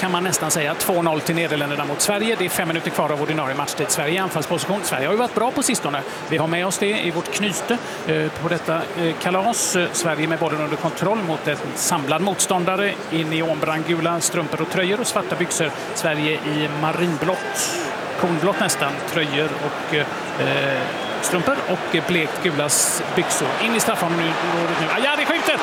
kan man nästan säga. 2-0 till Nederländerna mot Sverige. Det är 5 minuter kvar av ordinarie matchtid. Sverige i anfallsposition. Sverige har ju varit bra på sistone. Vi har med oss det i vårt knyte på detta kalas. Sverige med bollen under kontroll mot en samlad motståndare i neonbrandgula strumpor och tröjor och svarta byxor. Sverige i marinblått, kornblått nästan, tröjor och strumpor och blekt gula byxor. In i straffområdet nu. Ajari skjuter!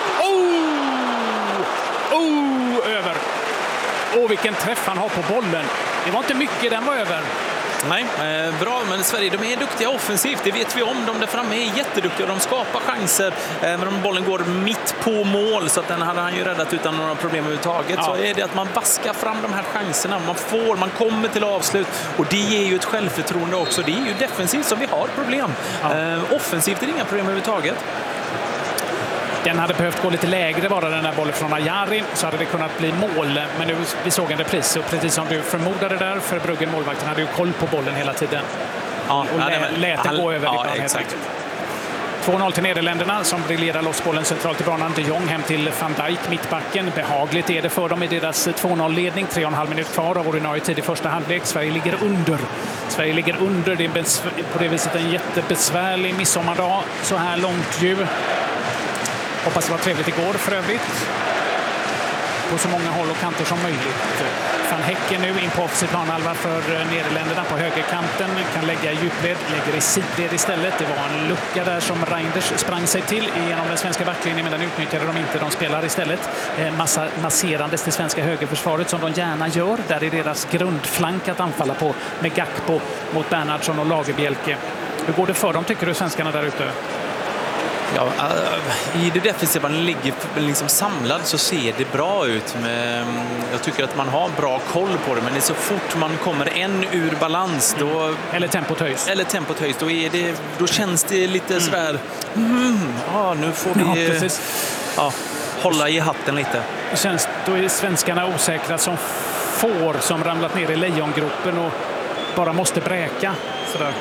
Över. Vilken träff han har på bollen. Det var inte mycket, den var över. Nej, bra, men Sverige, de är duktiga offensivt, det vet vi om. De där framme är jätteduktiga, de skapar chanser. Men om bollen går mitt på mål, så att den hade han ju räddat utan några problem överhuvudtaget, så är det att man vaskar fram de här chanserna. Man kommer till avslut, och det ger ju ett självförtroende också. Det är ju defensivt som vi har problem. Offensivt är det inga problem överhuvudtaget. Den hade behövt gå lite lägre, bara den här bollen från Ajari, så hade det kunnat bli mål. Men nu vi såg en repris, och precis som du förmodade där, för Bruggen, målvakten hade ju koll på bollen hela tiden. Och lät den gå över i banan. Exakt. 2-0 till Nederländerna som briljerar loss bollen centralt i banan. De Jong hem till Van Dijk, mittbacken. Behagligt är det för dem i deras 2-0-ledning. 3,5 minuter kvar av ordinarie tid i första halvlek. Sverige ligger under. Det är på det viset en jättebesvärlig midsommardag så här långt ju. Hoppas det var trevligt igår för övrigt. På så många håll och kanter som möjligt. Van Häcken nu in på offensiv planhalva för Nederländerna på högerkanten. Kan lägga i djupled, lägger i sidled istället. Det var en lucka där som Reinders sprang sig till genom den svenska backlinjen, men den utnyttjade de inte. De spelar istället masserandes till svenska högerförsvaret som de gärna gör. Där är deras grundflank att anfalla på med Gakpo mot Bernhardsson och Lagerbielke. Hur går det för dem, tycker du, svenskarna där ute? Ja, i det defensiva man ligger liksom samlad så ser det bra ut. Jag tycker att man har bra koll på det, men det är så fort man kommer en ur balans då, eller tempot höjs, då känns det lite sådär nu får vi hålla i hatten lite. Då är svenskarna osäkra som får som ramlat ner i lejongropen och bara måste bräka sådär.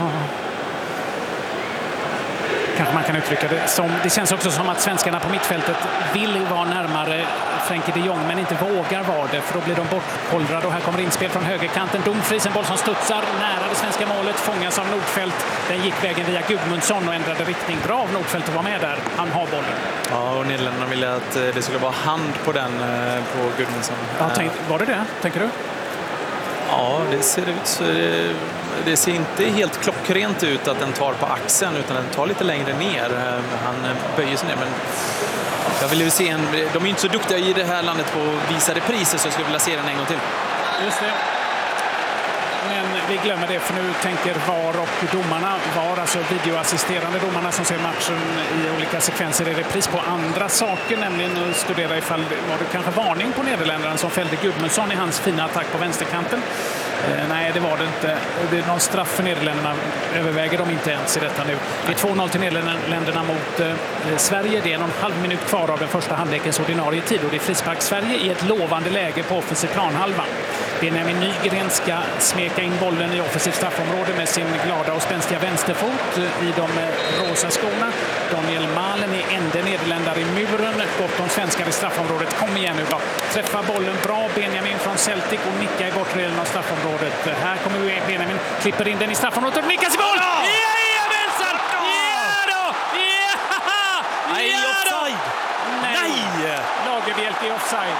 Kanske man kan uttrycka det som. Det känns också som att svenskarna på mittfältet vill vara närmare Frenkie de Jong, men inte vågar vara det, för då blir de bortkollrade. Och här kommer inspel från högerkanten. Dumfries, en boll som studsar nära det svenska målet, fångas av Nordfeldt. Den gick vägen via Gudmundsson och ändrade riktning. Bra av Nordfeldt att vara med där. Han har bollen. Ja, och Nederländerna ville att det skulle vara hand på den på Gudmundsson. Ja, var det, tänker du? Ja, det ser ut så. Det ser inte helt klockrent ut att den tar på axeln, utan den tar lite längre ner. Han böjer sig ner, men jag vill ju se de är ju inte så duktiga i det här landet på att visa repriser, så jag skulle vilja se den en gång till. Just det. Men vi glömmer det, för nu tänker VAR och domarna. VAR, alltså videoassisterande domarna som ser matchen i olika sekvenser i repris på andra saker, nämligen att studera ifall var det kanske varning på Nederländerna som fällde Gudmundsson i hans fina attack på vänsterkanten. Nej, det var det inte. Det är någon straff för Nederländerna, överväger de inte ens i detta nu. Det är 2-0 till Nederländerna mot Sverige. Det är 1,5 minut kvar av den första halvlekens ordinarie tid, och det är frispark Sverige i ett lovande läge på offensiv planhalva. Benjamin Nygren ska smeka in bollen i offensivt straffområde med sin glada och spänstiga vänsterfot i de rosa skorna. Daniel Malen är enda nederländare i muren. Gott om svenskar i straffområdet. Kom igen nu då. Träffa bollen bra, Benjamin från Celtic, och nicka i bortre delen av straffområdet. Här kommer Benjamin, klipper in den i straffområdet och nickas i boll! Jajamensan! Ja då! Ja! Nej, offside! Nej! Lagerbielke är offside.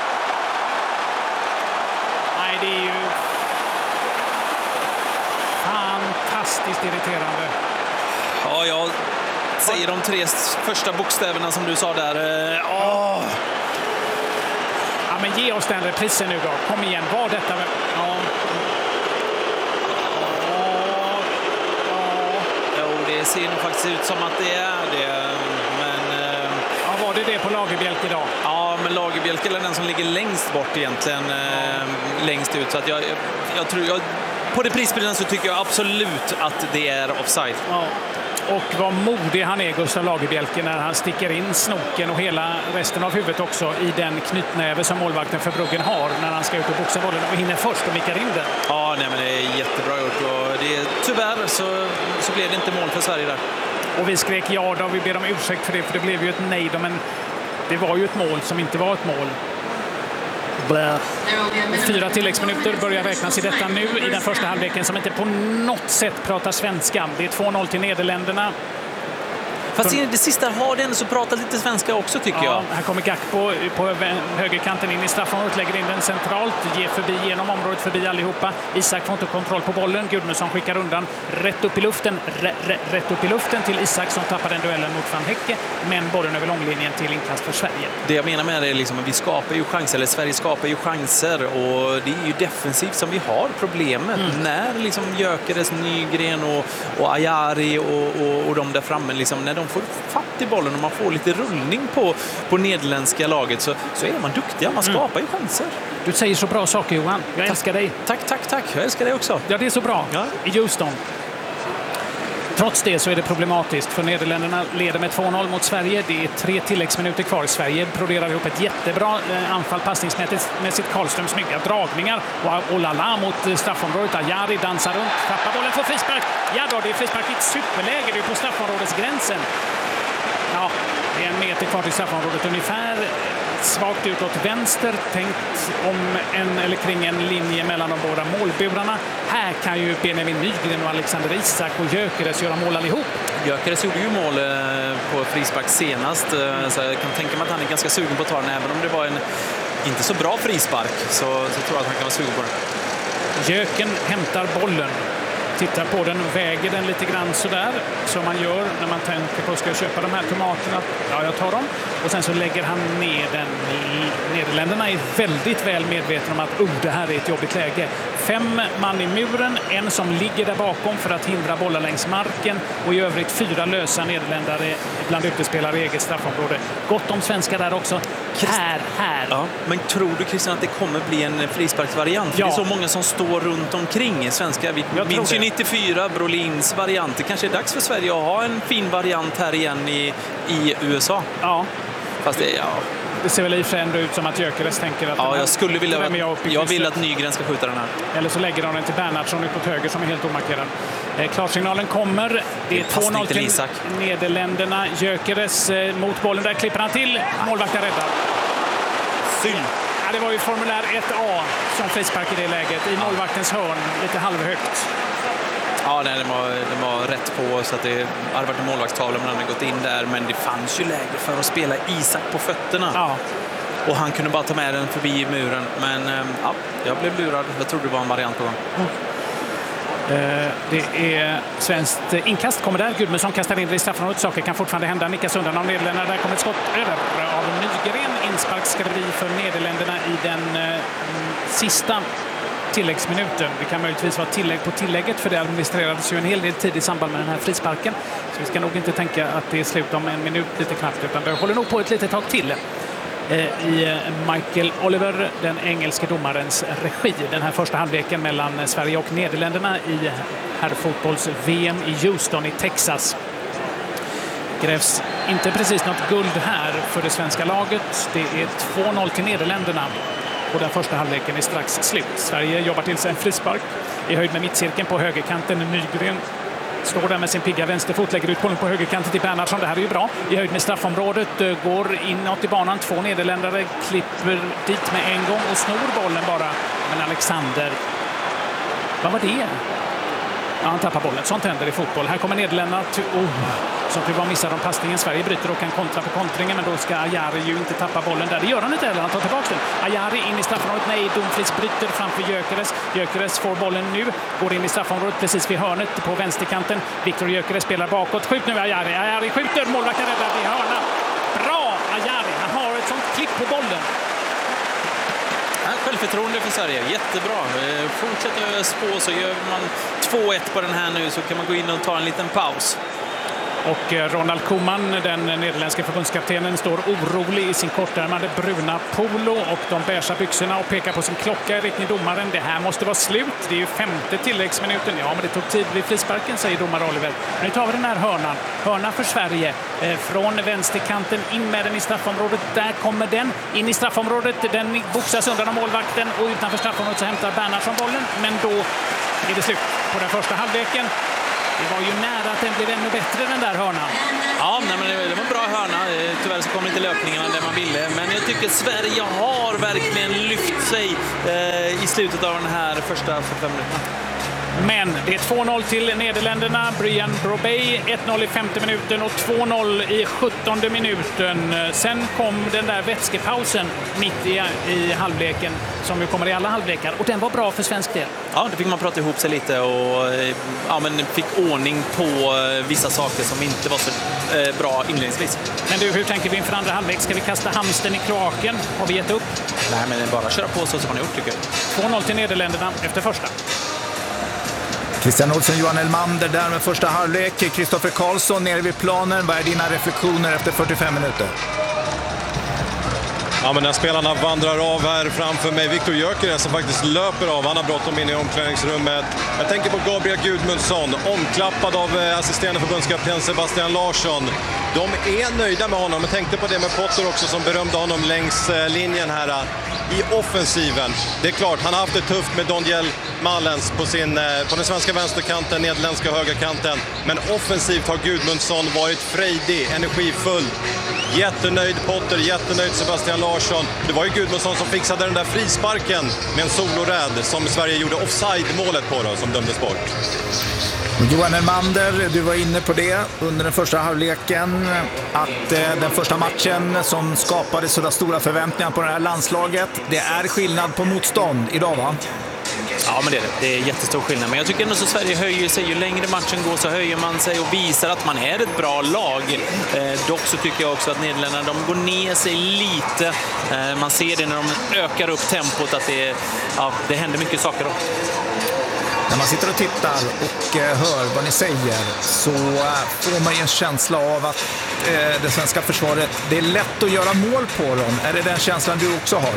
Nej, det är ju fantastiskt irriterande. Ja, jag säger de 3 första bokstäverna som du sa där. Ja, men ge oss den reprisen nu då. Kom igen, var detta... Det ser nog faktiskt ut som att det är det. Men... var det på Lagerbielke idag? Ja, men Lagerbielke är den som ligger längst bort egentligen. Längst ut. Så att jag tror... På reprisbilden så tycker jag absolut att det är offside. Ja. Och vad modig han är, Gustav Lagerbielke, när han sticker in snoken och hela resten av huvudet också i den knytnäve som målvakten för Bruggen har när han ska ut och boxa bollen och hinner först och mickar in den. Ja, nej, men det är jättebra gjort, och tyvärr så blev det inte mål för Sverige där. Och vi skrek ja då, vi ber om ursäkt för det blev ju ett nej då, men det var ju ett mål som inte var ett mål. Blä. 4 tilläggsminuter börjar räknas i detta nu i den första halvleken som inte på något sätt pratar svenska. Det är 2-0 till Nederländerna. Fast i det sista har den så pratat lite svenska också tycker jag. Här kommer Gakpo på högerkanten in i straffområdet, lägger in den centralt, ger förbi genom området, förbi allihopa. Isak får inte kontroll på bollen. Gudmundsson skickar undan rätt upp i luften. Rätt upp i luften till Isak som tappar den duellen mot Van Hecke. Men bollen över långlinjen till inkast för Sverige. Det jag menar med det är liksom att vi skapar ju chanser, eller Sverige skapar ju chanser och det är ju defensivt som vi har problemet. När liksom Gyökeres, Nygren och Ajari och de där framme liksom, när de får fatt i bollen och man får lite rullning på nederländska laget så är man duktiga, man skapar ju chanser. Du säger så bra saker, Johan. Jag älskar dig. Tack. Jag älskar dig också. Ja, det är så bra. Ja. I Houston. Trots det så är det problematiskt för Nederländerna leder med 2-0 mot Sverige. Det är 3 tilläggsminuter kvar. Sverige broderar ihop ett jättebra anfall passningsmässigt. Karlström snygga dragningar. Och Lala mot straffområdet. Ajari dansar runt. Tappar bollen för frispark. Ja då, det är frispark i ett superläge. Det är på straffområdesgränsen. Ja, det är 1 meter kvar till straffområdet ungefär. Svagt utåt vänster, tänkt om kring en linje mellan de båda målburarna. Här kan ju Benjamin Nygren och Alexander Isak och Gyökeres göra mål allihop. Gyökeres gjorde ju mål på frispark senast, så jag kan tänka mig att han är ganska sugen på att ta den. Även om det var en inte så bra frispark så tror jag att han kan vara sugen på den. Jöken hämtar bollen. Tittar på den, väger den lite grann sådär som man gör när man tänker på att ska köpa de här tomaterna. Ja, jag tar dem. Och sen så lägger han ner den. Nederländerna är väldigt väl medvetna om att det här är ett jobbigt läge. 5 man i muren, en som ligger där bakom för att hindra bollar längs marken och i övrigt 4 lösa nederländare bland utespelare i eget straffområde. Gott om svenskar där också. Här. Ja, men tror du, Christian, att det kommer bli en frisparksvariant? Ja. Det är så många som står runt omkring svenska. Vi minns ju 94, Brolins variant. Det kanske är dags för Sverige att ha en fin variant här igen i USA. Ja. Fast det ser väl i sig ändå ut som att Gyökeres tänker att jag vill att Nygren ska skjuta den här. Eller så lägger de den till Bernhardsson utåt höger som är helt omarkerad. Klarsignalen kommer. Det är 2-0 till Nederländerna. Gyökeres mot bollen. Där klipper han till. Målvakten räddar. Synd. Ja, det var ju formulär 1A som frispark i det läget. I målvaktens hörn. Lite halvhögt. Ja, den var rätt på så att det hade varit en målvaktstavla men han hade gått in där. Men det fanns ju läge för att spela Isak på fötterna. Ja. Och han kunde bara ta med den förbi muren. Men jag blev lurad. Jag trodde det var en variant på gång. Det är svenskt inkast. Kommer där. Gudmundsson kastar in det i straffområdet. Saker kan fortfarande hända. Nickas undan av Nederländerna. Där kommer ett skott över av Nygren. Inspark ska det bli för Nederländerna i den sista tilläggsminuten. Det kan möjligtvis vara tillägg på tillägget för det administrerades ju en hel del tid i samband med den här frisparken. Så vi ska nog inte tänka att det är slut om 1 minut lite knappt utan det håller nog på ett litet tag till i Michael Oliver, den engelske domarens regi. Den här första halvleken mellan Sverige och Nederländerna i herrfotbolls-VM i Houston i Texas. Grävs inte precis något guld här för det svenska laget. Det är 2-0 till Nederländerna. Och den första halvleken är strax slut. Sverige jobbar till sig en frispark i höjd med mittcirkeln på högerkanten. Nygren står där med sin pigga vänsterfot, lägger ut bollen på högerkanten till Bernhardsson. Det här är ju bra. I höjd med straffområdet går inåt i banan. 2 nederländare klipper dit med en gång och snor bollen bara. Men Alexander, vad var det? Ja, han tappar bollen. Sånt händer i fotboll. Här kommer Nederländerna. Som tyvärr missar de passningen. Sverige bryter och kan kontra på kontringen. Men då ska Ajari ju inte tappa bollen där. Det gör han inte heller. Han tar tillbaka den. Ajari in i straffområdet. Nej, Dumfries bryter framför Gyökeres. Gyökeres får bollen nu. Går in i straffområdet precis vid hörnet på vänsterkanten. Viktor Gyökeres spelar bakåt. Skjut nu Ajari. Ajari skjuter. Målvakten räddar i hörna. Bra Ajari. Han har ett sånt klipp på bollen. Självförtroende för Sverige, jättebra. Fortsätter ös på så gör man 2-1 på den här nu så kan man gå in och ta en liten paus. Och Ronald Koeman, den nederländska förbundskaptenen, står orolig i sin kortärmade bruna polo och de beiga byxorna och pekar på sin klocka i riktning domaren. Det här måste vara slut. Det är ju 5:e tilläggsminuten. Ja, men det tog tid vid frisparken, säger domare Oliver. Nu tar vi den här hörnan. Hörna för Sverige. Från vänsterkanten in med den i straffområdet. Där kommer den in i straffområdet. Den boxas undan av målvakten och utanför straffområdet så hämtar Bernhardsson bollen. Men då är det slut på den första halvleken. Det var ju nära att den blev ännu bättre, den där hörnan. Ja, men det var en bra hörna. Tyvärr så kom inte löpningarna där man ville. Men jag tycker Sverige har verkligen lyft sig i slutet av den här första 45 minuterna. Men det är 2-0 till Nederländerna. Brian Brobey 1-0 i 5:e minuten och 2-0 i 17:e minuten. Sen kom den där vätskepausen mitt i halvleken, som ju kommer i alla halvlekar. Och den var bra för svensk del. Ja, det fick man prata ihop sig lite och fick ordning på vissa saker som inte var så bra inledningsvis. Men du, hur tänker vi inför andra halvlek? Ska vi kasta hamsten i kloaken? Har vi gett upp? Nej, men bara köra på så som man har gjort, tycker jag. 2-0 till Nederländerna efter första. Christian Olsson, Johan Elmander där med första halvlek. Kristoffer Karlsson nere vid planen. Vad är dina reflektioner efter 45 minuter? Ja, men när spelarna vandrar av här framför mig, Viktor Gyökeres som faktiskt löper av. Han har bråttom in i omklädningsrummet. Jag tänker på Gabriel Gudmundsson, omklappad av assisterande förbundskapten Sebastian Larsson. De är nöjda med honom. Jag tänkte på det med Potter också, som berömde honom längs linjen här i offensiven. Det är klart, han har haft det tufft med Daniel Malens på den svenska vänsterkanten, nederländska högerkanten. Men offensivt har Gudmundsson varit frejdig, energifull. Jättenöjd Potter, jättenöjd Sebastian Larsson. Det var ju Gudmundsson som fixade den där frisparken med en soloräd som Sverige gjorde offside-målet på då, som dömdes bort. Johan Elmander, du var inne på det under den första halvleken, att den första matchen som skapade sådana stora förväntningar på det här landslaget, det är skillnad på motstånd idag, va? Ja, men det är jättestor skillnad. Men jag tycker ändå så Sverige höjer sig. Ju längre matchen går så höjer man sig och visar att man är ett bra lag. Dock så tycker jag också att Nederländerna, de går ner sig lite. Man ser det när de ökar upp tempot, att det händer mycket saker då. När man sitter och tittar och hör vad ni säger så får man en känsla av att det svenska försvaret, det är lätt att göra mål på dem. Är det den känslan du också har?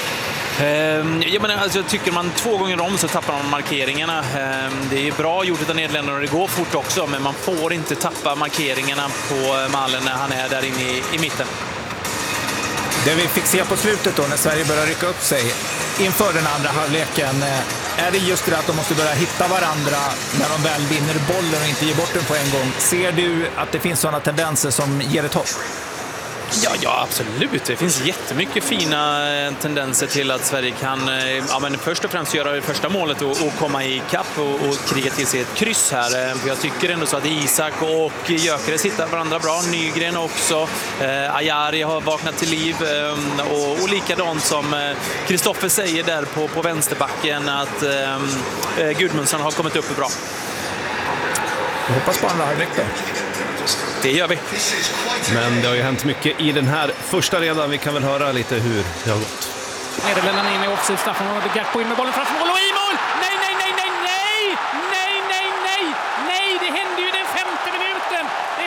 Jag tycker man 2 gånger om så tappar man markeringarna. Det är bra gjort av Nederländerna och det går fort också, men man får inte tappa markeringarna på Malen när han är där inne i mitten. Det vi fick se på slutet då, när Sverige börjar rycka upp sig inför den andra halvleken, är det just det att de måste börja hitta varandra när de väl vinner bollen och inte ger bort den på en gång. Ser du att det finns sådana tendenser som ger ett hopp? Ja, absolut. Det finns jättemycket fina tendenser till att Sverige kan först och främst göra det första målet och komma i kapp och kriga till sig ett kryss här. För jag tycker ändå så att Isak och Gyökeres hittar varandra bra. Nygren också. Ajari har vaknat till liv. Och likadant som Kristoffer säger där på vänsterbacken, att Gudmundsson har kommit upp bra. Jag hoppas på andra halvlek då. Det gör vi. Men det har ju hänt mycket i den här första redan. Vi kan väl höra lite hur det har gått. Nederländerna in i offside, straffområdet. Gakpo in med bollen framför mål och i mål! Nej! Det hände ju i den 5:e minuten!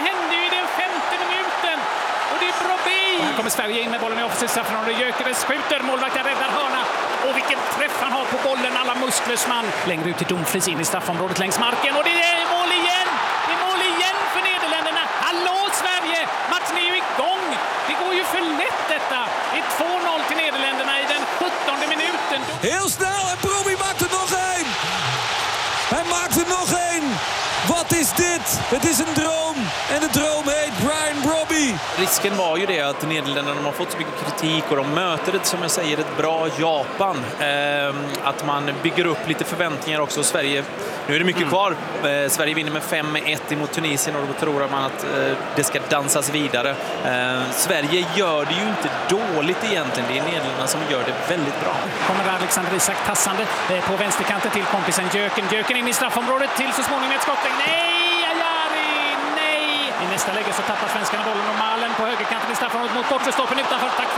Och det är Brobey! Här kommer Sverige in med bollen i offside, straffområdet. Gyökeres skjuter, målvakten räddar hörna. Och vilken träff han har på bollen, alla musklers man. Längre ut till Dumfries, in i straffområdet längs marken. Och det är mål igen! Det är mål igen för Nederländerna. Hallå Sverige! Matchen är ju igång! Det går ju för lätt detta. Det är 2-0 till Nederländerna i den 17:e minuten. Heel snel en Brobey maakt er nog één. Hij maakt er nog één. Wat is dit? Het is een droom. En de droom heet Brian Brobey. Risken var ju det att Nederländerna har fått så mycket kritik och de möter ett, som jag säger, ett bra Japan. Att man bygger upp lite förväntningar också. Sverige, nu är det mycket kvar. Sverige vinner med 5-1 mot Tunisien och då tror man att det ska dansas vidare. Sverige gör det ju inte dåligt egentligen. Det är Nederländerna som gör det väldigt bra. Kommer Alexander Isak tassande på vänsterkanten till kompisen Gyöken in i straffområdet till så småningom ett skott. Nej, Ajari, nej! I nästa läge så tappar svenskarna bollen och Malen på högerkanten i straffområdet mot bortre stolpen utanför. Tack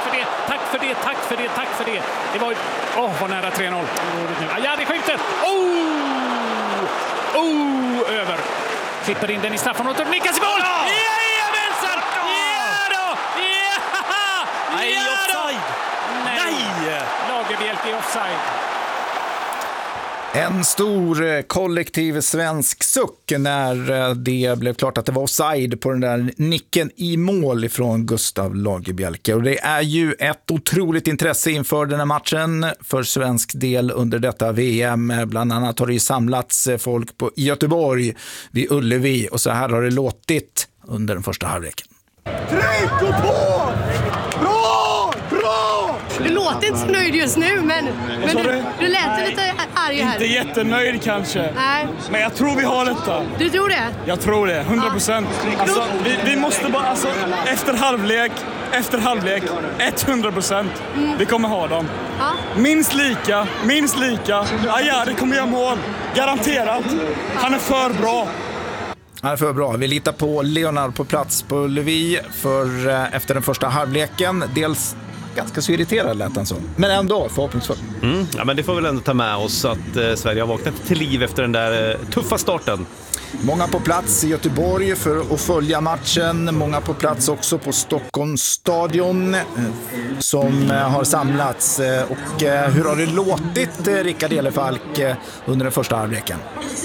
för det. Det var ju... vad nära 3-0. Ajari skjuter. Över. Klipper in den i straffområdet och nickas i mål! Jajamensan! Nej, offside! Nej! Lagerbielke i offside. En stor kollektiv svensk suck när det blev klart att det var offside på den där nicken i mål ifrån Gustav Lagerbielke. Och det är ju ett otroligt intresse inför den här matchen för svensk del under detta VM. Bland annat har det ju samlats folk i Göteborg vid Ullevi och så här har det låtit under den första halvleken. Tryck och på! Bra! Bra! Du låter inte så nöjd just nu, men du lät lite arg här. Inte jättenöjd kanske. Nej. Men jag tror vi har detta. Du tror det? Jag tror det, 100%. Alltså, vi måste bara, alltså, efter halvlek, 100%. Vi kommer ha dem. Ja. Minst lika. Ajari kommer göra mål. Garanterat. Han är för bra. Han är för bra. Vi litar på Leonard på plats på Ullevi för efter den första halvleken. Dels ganska så irriterad lät han så. Men ändå förhoppningsfull. Ja, men det får väl ändå ta med oss att Sverige har vaknat till liv efter den där tuffa starten. Många på plats i Göteborg för att följa matchen. Många på plats också på Stockholms stadion som har samlats. Och hur har det låtit, Rickard Elefalk, under den första halvleken?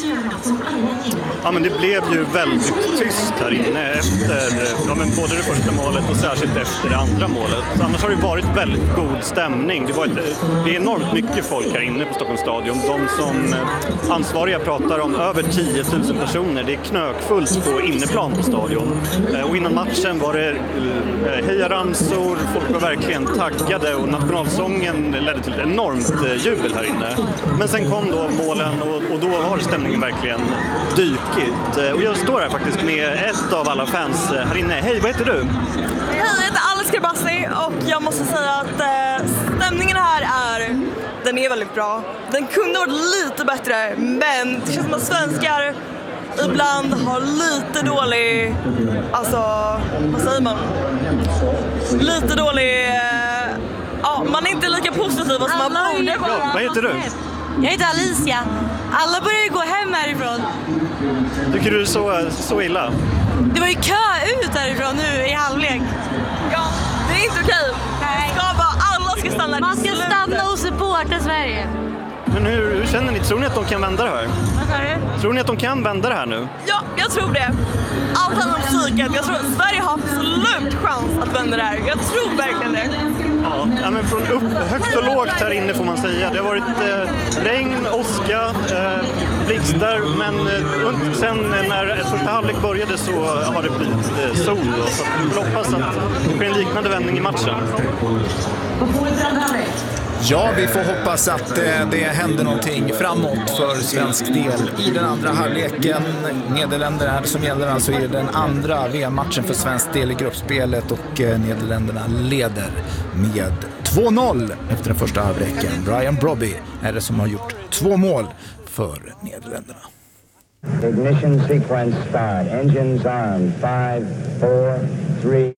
Ja, men det blev ju väldigt tyst här inne efter både det första målet och särskilt efter det andra målet. Så annars har det varit väldigt god stämning. Det är enormt mycket folk här inne på Stockholms stadion. De som ansvariga pratar om över 10 000 personer. Det är knökfullt på inneplan på stadion. Och innan matchen var det hejaramsor, folk var verkligen taggade och nationalsången ledde till ett enormt jubel här inne. Men sen kom då målen och då har stämningen verkligen dykigt. Och jag står här faktiskt med ett av alla fans här inne. Hej, vad heter du? Hej, jag heter Alice Krabassi och jag måste säga att stämningen här den är väldigt bra. Den kunde varit lite bättre, men det känns som att svenskar ibland har lite dålig, alltså, vad säger man? Lite dålig, man är inte lika positiva som man borde vara. Ja, vad heter du? Jag heter Alicia. Alla börjar ju gå hem härifrån. Tycker du så illa? Det var ju kö ut härifrån nu i halvlek. Ja, det är inte okej. Nej. Alla ska stanna. Man ska stanna och supporta Sverige. Men hur känner ni? Tror ni att de kan vända det här? Vad sa du? Tror ni att de kan vända det här nu? Ja, jag tror det. Allt handlar om psyket. Jag tror att Sverige har absolut chans att vända det här. Jag tror verkligen det. Ja, men från högt och lågt här inne får man säga. Det har varit regn, åska, blixtar, men sen när första halvlek började så har det blivit sol. Då, så vi hoppas att det blir en liknande vändning i matchen. Ja, vi får hoppas att det händer någonting framåt för svensk del i den andra halvleken. Nederländerna som gäller alltså i den andra VM-matchen för svensk del i gruppspelet och Nederländerna leder med 2-0 efter den första halvleken. Brian Brobby är det som har gjort 2 mål för Nederländerna. Ignition sequence start. Engines on. 5, 4, 3...